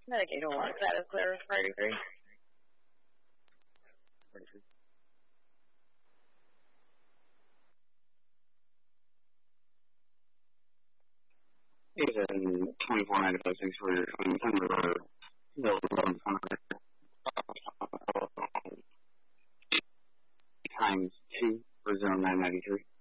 Medicaid will mark that as clear as priority 3. He's in 24.95 for your Thunder times 2 for 0993.